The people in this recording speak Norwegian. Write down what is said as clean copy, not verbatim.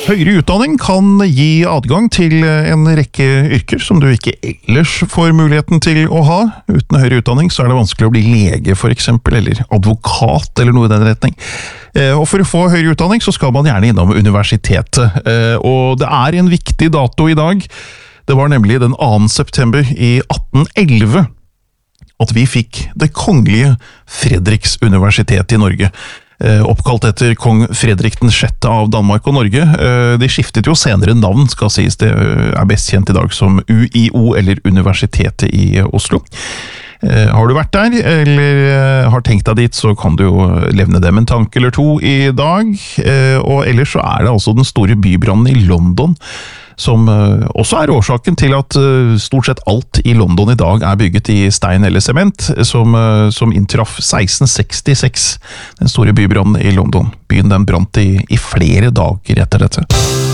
Høyere utdanning kan gi adgang til en rekke yrker som du ikke ellers får muligheten til å ha. Uten høyere utdanning så er det vanskelig å bli lege for eksempel, eller advokat eller noe i den retning. Og for å få høyere utdanning så skal man gjerne innom universitetet. Og det er en viktig dato i dag. Det var nemlig den 2. september i 1811 at vi fikk det kongelige Fredriks Universitet i Norge. Oppkalt etter kong Fredrik den 6. av Danmark og Norge. De skiftet jo senere navn, skal sies. Det er best kjent i dag som UiO, eller Universitetet i Oslo. Har du vært der, eller har tenkt deg dit, så kan du jo levne dem en tanke eller to i dag. Og ellers så er det altså den store bybrannen i London, som også er årsaken til at stort sett alt i London i dag er bygget i stein eller sement, som inntraff 1666, den store bybrannen i London. Byen den brant i flere dager etter dette.